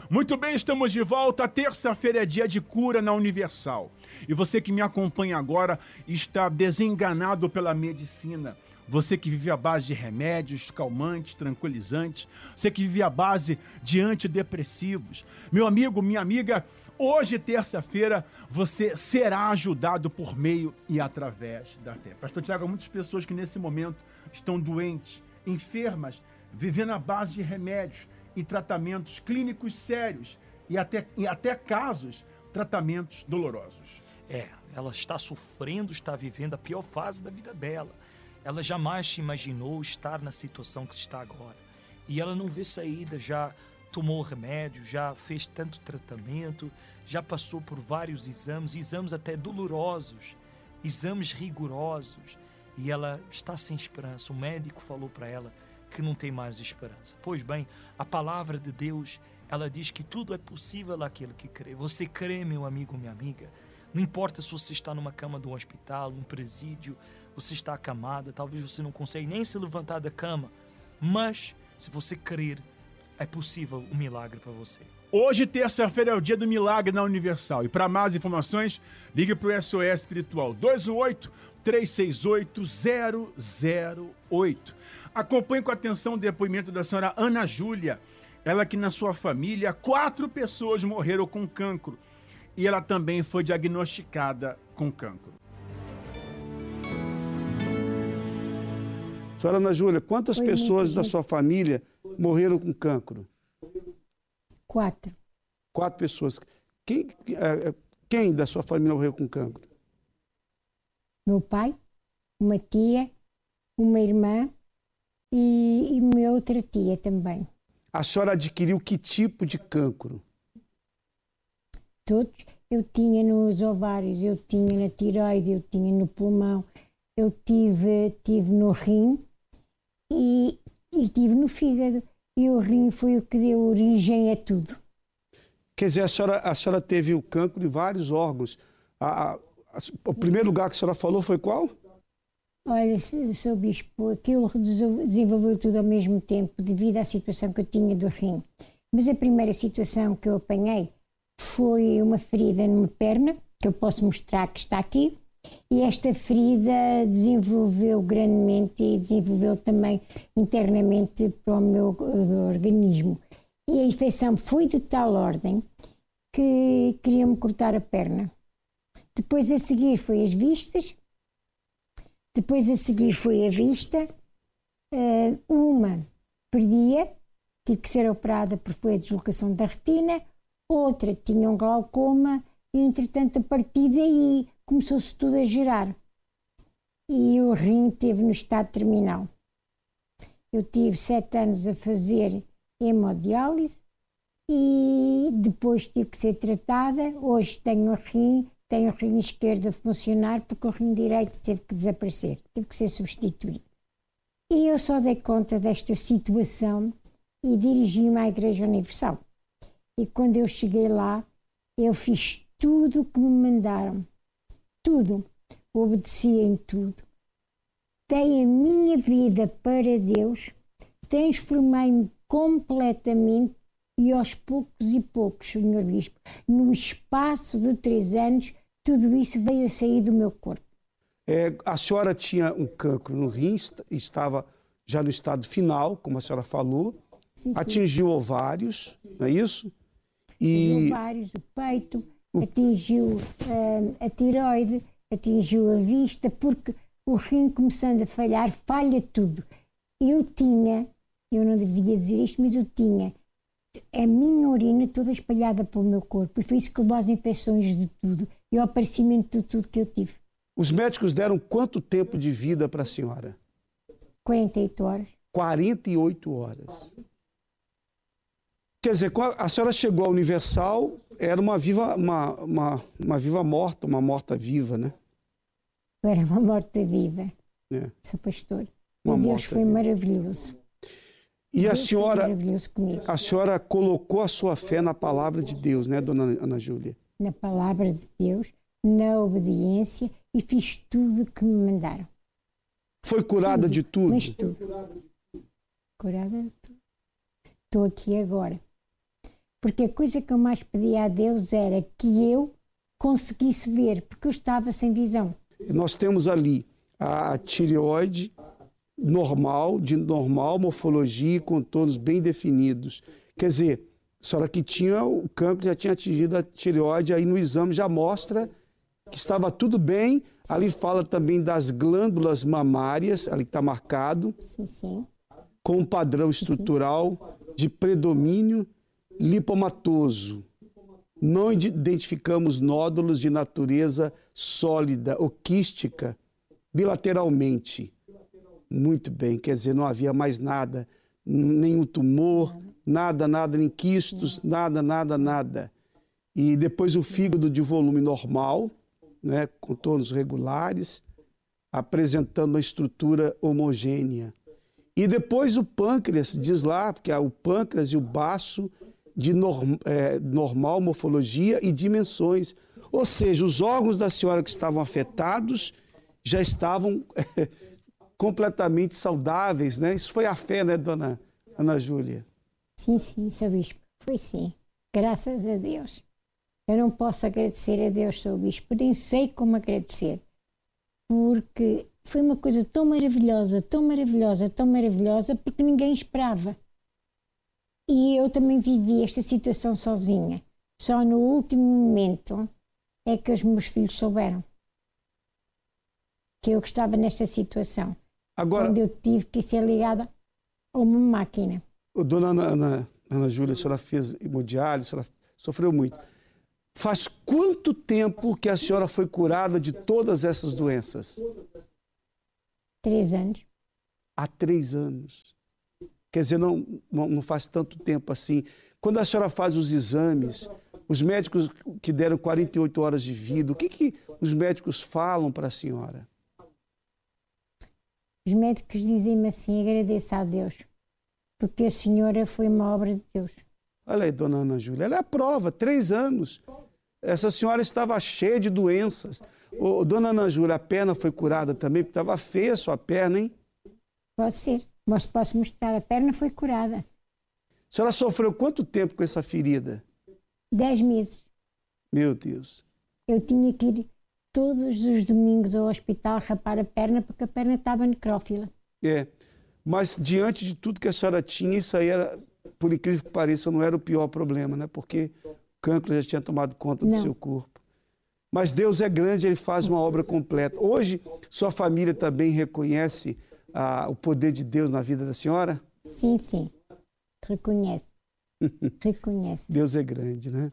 Muito bem, estamos de volta. Terça-feira é dia de cura na Universal. E você que me acompanha agora está desenganado pela medicina. Você que vive à base de remédios, calmantes, tranquilizantes. Você que vive à base de antidepressivos. Meu amigo, minha amiga, hoje, terça-feira, você será ajudado por meio e através da fé. Pastor Tiago, há muitas pessoas que nesse momento estão doentes, enfermas, vivendo à base de remédios e tratamentos clínicos sérios e até casos, tratamentos dolorosos. Ela está sofrendo, está vivendo a pior fase da vida dela. Ela jamais se imaginou estar na situação que está agora. E ela não vê saída, já tomou remédio, já fez tanto tratamento, já passou por vários exames até dolorosos, exames rigorosos. E ela está sem esperança. O médico falou para ela que não tem mais esperança. Pois bem, a palavra de Deus, ela diz que tudo é possível àquele que crê. Você crê, meu amigo, minha amiga? Não importa se você está numa cama de um hospital, num presídio, você está acamada, talvez você não consiga nem se levantar da cama, mas se você crer, é possível um milagre para você. Hoje, terça-feira, é o dia do milagre na Universal. E para mais informações, ligue para o SOS Espiritual 218-368-008. Acompanhe com atenção o depoimento da senhora Ana Júlia. Ela que na sua família, 4 pessoas morreram com cancro. E ela também foi diagnosticada com cancro. Senhora Ana Júlia, quantas pessoas da sua família morreram com cancro? 4. 4 pessoas. Quem da sua família morreu com cancro? Meu pai, uma tia, uma irmã e minha outra tia também. A senhora adquiriu que tipo de cancro? Todos. Eu tinha nos ovários, eu tinha na tireoide, eu tinha no pulmão, eu tive no rim e tive no fígado. E o rim foi o que deu origem a tudo. Quer dizer, a senhora teve o cancro de vários órgãos. O primeiro lugar que a senhora falou foi qual? Olha, Sr. Bispo, aquilo desenvolveu tudo ao mesmo tempo devido à situação que eu tinha do rim. Mas a primeira situação que eu apanhei foi uma ferida numa perna, que eu posso mostrar que está aqui. E esta ferida desenvolveu grandemente e desenvolveu também internamente para o meu organismo. E a infecção foi de tal ordem que queriam-me cortar a perna. Depois a seguir foi as vistas, depois a seguir foi a vista, uma perdia, tive que ser operada porque foi a deslocação da retina, outra tinha um glaucoma e entretanto a partir daí começou-se tudo a girar e o rim esteve no estado terminal. Eu tive 7 anos a fazer hemodiálise e depois tive que ser tratada. Hoje tenho o rim esquerdo a funcionar porque o rim direito teve que desaparecer, teve que ser substituído. E eu só dei conta desta situação e dirigi-me à Igreja Universal. E quando eu cheguei lá, eu fiz tudo o que me mandaram. Tudo, obedeci em tudo, dei a minha vida para Deus, transformei-me completamente e aos poucos e poucos, Sr. Bispo, no espaço de 3 anos, tudo isso veio a sair do meu corpo. A senhora tinha um cancro no rim, estava já no estado final, como a senhora falou, sim. Atingiu ovários, não é isso? Os ovários, o peito, atingiu a tireoide, atingiu a vista, porque o rim começando a falhar, falha tudo. Eu não devia dizer isto, mas eu tinha a minha urina toda espalhada pelo meu corpo e foi isso que levou às infecções de tudo e ao aparecimento de tudo que eu tive. Os médicos deram quanto tempo de vida para a senhora? 48 horas. 48 horas. Quer dizer, a senhora chegou à Universal, era uma viva morta, uma morta viva, né? Eu era uma morta viva, sou pastor. E Deus foi maravilhoso. E a senhora colocou a sua fé na palavra de Deus, né, dona Ana Júlia? Na palavra de Deus, na obediência e fiz tudo o que me mandaram. Foi curada de tudo? Mas tudo. Curada de tudo. Estou aqui agora. Porque a coisa que eu mais pedia a Deus era que eu conseguisse ver, porque eu estava sem visão. Nós temos ali a tireoide normal, de normal morfologia e contornos bem definidos. Quer dizer, a senhora que tinha o cancro já tinha atingido a tireoide, aí no exame já mostra que estava tudo bem. Ali fala também das glândulas mamárias, ali está marcado, Sim. com um padrão estrutural de predomínio lipomatoso. Não identificamos nódulos de natureza sólida ou quística bilateralmente. Muito bem, quer dizer, não havia mais nada, nenhum tumor, nada, nem quistos, nada. E depois o fígado de volume normal, né, contornos regulares, apresentando uma estrutura homogênea. E depois o pâncreas, diz lá, porque o pâncreas e o baço de normal morfologia e dimensões. Ou seja, os órgãos da senhora que estavam afetados já estavam completamente saudáveis, né? Isso foi a fé, né, dona Ana Júlia? Sim, Sr. Bispo, foi sim. Graças a Deus. Eu não posso agradecer a Deus, Sr. Bispo, nem sei como agradecer, porque foi uma coisa tão maravilhosa, porque ninguém esperava. E eu também vivi esta situação sozinha. Só no último momento é que os meus filhos souberam que eu estava nesta situação. Agora, quando eu tive que ser ligada a uma máquina. Dona Ana Júlia, a senhora fez hemodiálise, a senhora sofreu muito. Faz quanto tempo que a senhora foi curada de todas essas doenças? 3 anos. Há 3 anos. Quer dizer, não faz tanto tempo assim. Quando a senhora faz os exames, os médicos que deram 48 horas de vida, o que os médicos falam para a senhora? Os médicos dizem-me assim, agradeça a Deus, porque a senhora foi uma obra de Deus. Olha aí, dona Ana Júlia, ela é a prova, 3 anos. Essa senhora estava cheia de doenças. Dona Ana Júlia, a perna foi curada também, porque estava feia a sua perna, hein? Pode ser, mas posso mostrar, a perna foi curada. A senhora sofreu quanto tempo com essa ferida? 10 meses. Meu Deus. Eu tinha que ir todos os domingos ao hospital rapar a perna, porque a perna estava necrófila. Mas diante de tudo que a senhora tinha, isso aí era, por incrível que pareça, não era o pior problema, né? Porque o cancro já tinha tomado conta do seu corpo. Mas Deus é grande, Ele faz uma obra completa. Hoje, sua família também reconhece o poder de Deus na vida da senhora? Sim. Reconhece. Deus é grande, né?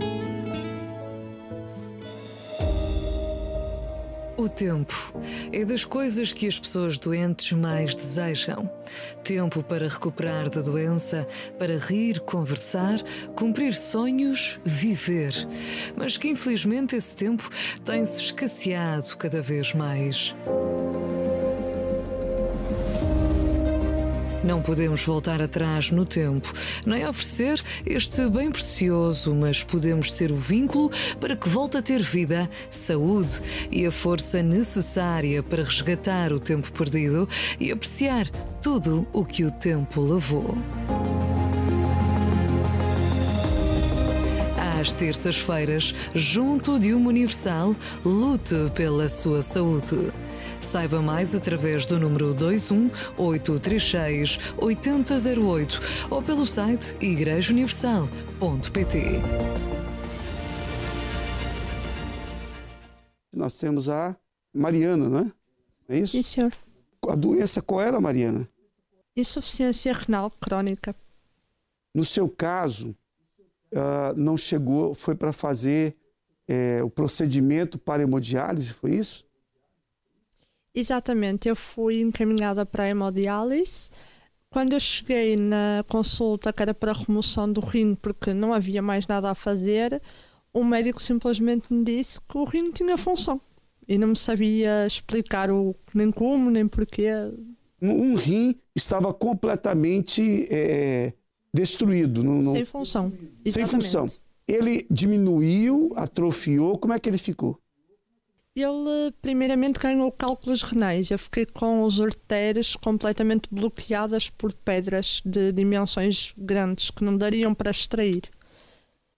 O tempo é das coisas que as pessoas doentes mais desejam. Tempo para recuperar da doença, para rir, conversar, cumprir sonhos, viver. Mas que infelizmente esse tempo tem-se escasseado cada vez mais. Não podemos voltar atrás no tempo, nem oferecer este bem precioso, mas podemos ser o vínculo para que volte a ter vida, saúde e a força necessária para resgatar o tempo perdido e apreciar tudo o que o tempo levou. Às terças-feiras, junto de uma Universal, lute pela sua saúde. Saiba mais através do número 21-836-8008 ou pelo site igrejauniversal.pt. Nós temos a Mariana, não é? É isso? Sim, senhor. A doença qual era, Mariana? Insuficiência renal crónica. No seu caso, não chegou, foi para fazer o procedimento para hemodiálise, foi isso? Exatamente, eu fui encaminhada para a hemodiálise. Quando eu cheguei na consulta, que era para a remoção do rim, porque não havia mais nada a fazer, o médico simplesmente me disse que o rim não tinha função. E não me sabia explicar nem como, nem porquê. Um rim estava completamente destruído. Sem função. Exatamente. Sem função. Ele diminuiu, atrofiou, como é que ele ficou? Ele primeiramente ganhou cálculos renais. Eu fiquei com os artérias completamente bloqueadas por pedras de dimensões grandes que não dariam para extrair.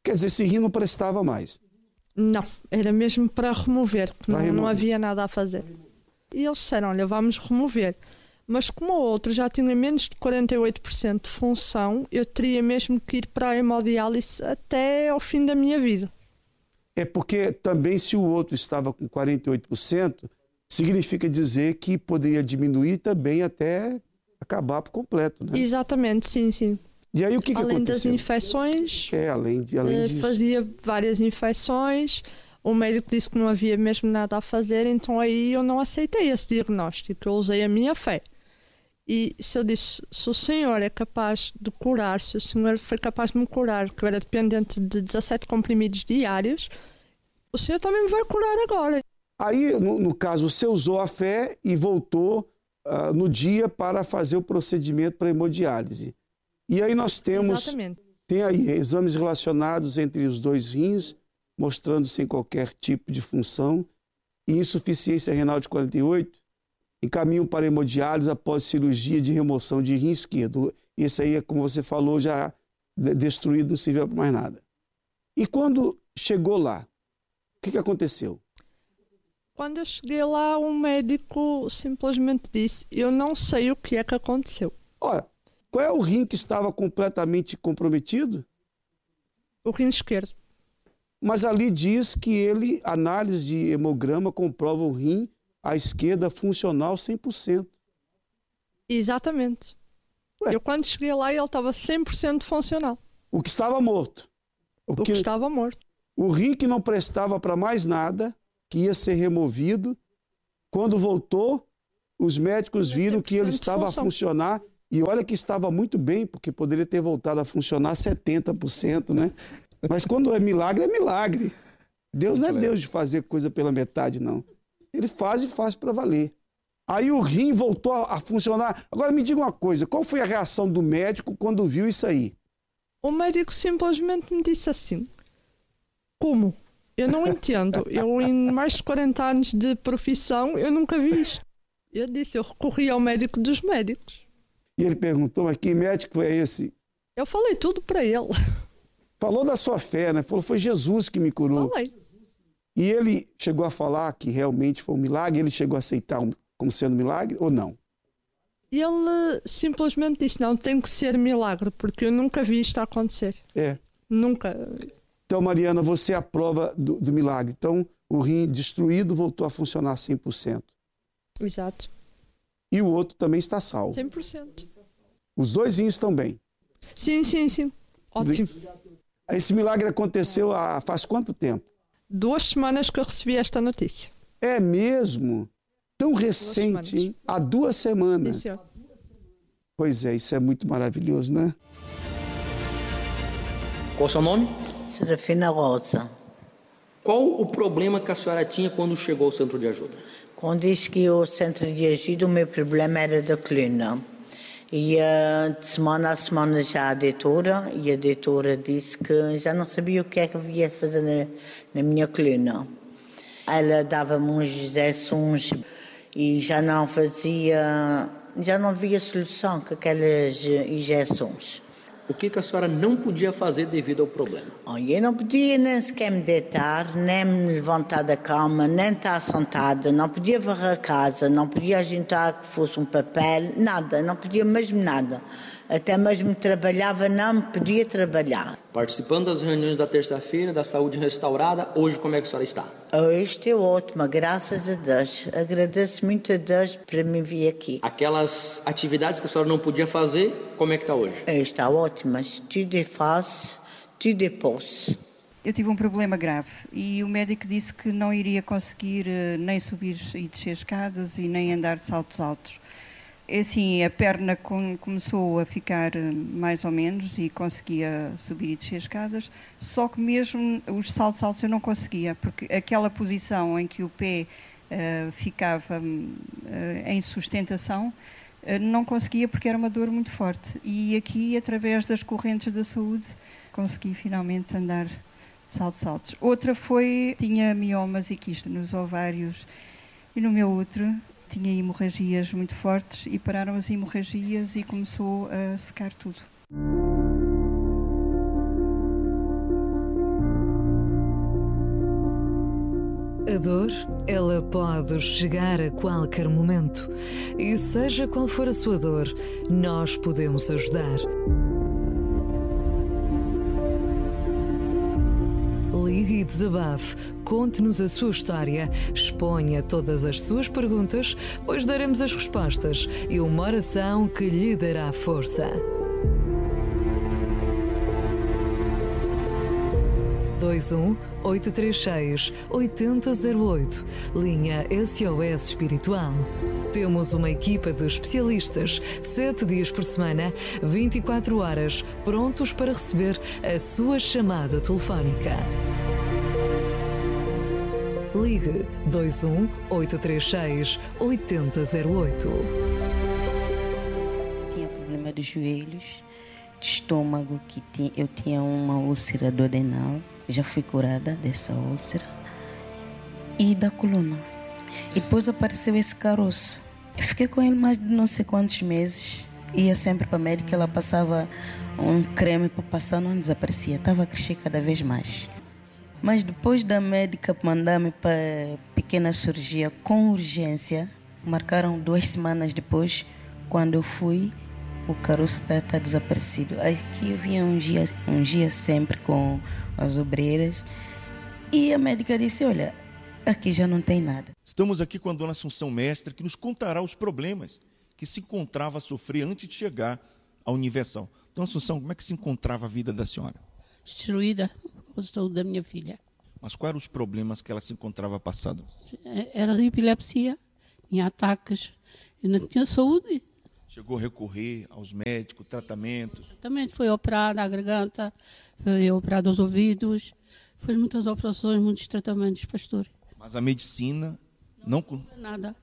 Quer dizer, esse rim não prestava mais. Não, era mesmo para remover, porque Para não remover. havia nada a fazer. E eles disseram, olha, vamos remover. Mas como o outro já tinha menos de 48% de função, eu teria mesmo que ir para a hemodiálise até ao fim da minha vida. É porque também se o outro estava com 48%, significa dizer que poderia diminuir também até acabar por completo, né? Exatamente, sim, sim. E aí o que Além das aconteceu? infecções, Além disso. fazia várias infecções, o médico disse que não havia mesmo nada a fazer, então aí eu não aceitei esse diagnóstico, eu usei a minha fé. E se eu disse, se o senhor é capaz de curar, se o senhor foi capaz de me curar, que eu era dependente de 17 comprimidos diários, o senhor também me vai curar agora. Aí, no caso, você usou a fé e voltou no dia para fazer o procedimento para hemodiálise. E aí nós Exatamente. tem aí exames relacionados entre os dois rins, mostrando sem qualquer tipo de função, e insuficiência renal de 48, encaminham para hemodiálise após cirurgia de remoção de rim esquerdo. Esse aí, como você falou, já destruído, não serviu para mais nada. E quando chegou lá, o que aconteceu? Quando eu cheguei lá, o médico simplesmente disse, eu não sei o que é que aconteceu. Olha, qual é o rim que estava completamente comprometido? O rim esquerdo. Mas ali diz que análise de hemograma comprova o rim à esquerda funcional 100%. Exatamente. Ué. Eu quando cheguei lá, ele estava 100% funcional. O que estava morto. O que estava morto. O rim que não prestava para mais nada, que ia ser removido, quando voltou, os médicos viram que ele estava a funcionar, e olha que estava muito bem, porque poderia ter voltado a funcionar 70%, né? Mas quando é milagre, é milagre. Deus não é Deus de fazer coisa pela metade, não. Ele faz e faz para valer. Aí o rim voltou a funcionar. Agora me diga uma coisa, qual foi a reação do médico quando viu isso aí? O médico simplesmente me disse assim, como? Eu não entendo. Eu, em mais de 40 anos de profissão, eu nunca vi isto. Eu disse, eu recorri ao médico dos médicos. E ele perguntou, mas que médico é esse? Eu falei tudo para ele. Falou da sua fé, né? Falou, foi Jesus que me curou. Falei. E ele chegou a falar que realmente foi um milagre? Ele chegou a aceitar como sendo milagre ou não? E ele simplesmente disse, não, tem que ser milagre, porque eu nunca vi isto acontecer. É. Nunca. Então, Mariana, você é a prova do milagre. Então, o rim destruído voltou a funcionar 100%. Exato. E o outro também está salvo. 100%. Os dois rins estão bem. Sim, sim, sim. Ótimo. Esse milagre aconteceu faz quanto tempo? 2 semanas que eu recebi esta notícia. É mesmo? Tão recente, hein? Há 2 semanas. Sim, senhor. Pois é, isso é muito maravilhoso, né? Qual o seu nome? Serafina Rosa. Qual o problema que a senhora tinha quando chegou ao centro de ajuda? Quando cheguei ao centro de ajuda, o meu problema era da coluna. E de semana a semana já a doutora disse que já não sabia o que é que havia a fazer na minha coluna. Ela dava-me uns injeções e já não havia solução com aquelas injeções. O que a senhora não podia fazer devido ao problema? Eu não podia nem sequer me deitar, nem me levantar da cama, nem estar sentada, não podia varrer a casa, não podia ajuntar que fosse um papel, nada, não podia mesmo nada. Até mesmo trabalhava, não podia trabalhar. Participando das reuniões da terça-feira, da saúde restaurada, hoje como é que a senhora está? Hoje estou ótima, graças a Deus. Agradeço muito a Deus por me vir aqui. Aquelas atividades que a senhora não podia fazer, como é que está hoje? Está ótima, tudo é fácil, tudo é posso. Eu tive um problema grave e o médico disse que não iria conseguir nem subir e descer escadas e nem andar de saltos altos. Assim, a perna começou a ficar mais ou menos e conseguia subir e descer escadas, só que mesmo os saltos altos eu não conseguia, porque aquela posição em que o pé ficava em sustentação, não conseguia porque era uma dor muito forte. E aqui, através das correntes da saúde, consegui finalmente andar de saltos altos. Outra tinha miomas e quistes nos ovários e no meu útero. Tinha hemorragias muito fortes e pararam as hemorragias e começou a secar tudo. A dor, ela pode chegar a qualquer momento. E seja qual for a sua dor, nós podemos ajudar. Ligue e desabafe, conte-nos a sua história, exponha todas as suas perguntas, pois daremos as respostas e uma oração que lhe dará força. 21-836-8008, linha SOS Espiritual. Temos uma equipa de especialistas, 7 dias por semana, 24 horas, prontos para receber a sua chamada telefónica. Ligue 21-836-8008. Tinha problema dos joelhos, de estômago, eu tinha uma úlcera duodenal, já fui curada dessa úlcera, e da coluna. E depois apareceu esse caroço. Eu fiquei com ele mais de não sei quantos meses. Ia sempre para a médica, ela passava um creme para passar, não desaparecia. Estava a crescer cada vez mais. Mas depois da médica mandar-me para pequena cirurgia com urgência, marcaram 2 semanas depois, quando eu fui, o caroço está desaparecido. Aqui eu vinha um dia sempre com as obreiras e a médica disse, olha, aqui já não tem nada. Estamos aqui com a dona Assunção Mestre, que nos contará os problemas que se encontrava a sofrer antes de chegar à Universal. Dona Assunção, como é que se encontrava a vida da senhora? Destruída por saúde da minha filha. Mas quais eram os problemas que ela se encontrava passando? Era de epilepsia, tinha ataques, e não tinha saúde. Chegou a recorrer aos médicos, tratamentos? Também foi operada a garganta, foi operada os ouvidos, foi muitas operações, muitos tratamentos, pastor. Mas a medicina não... Nada.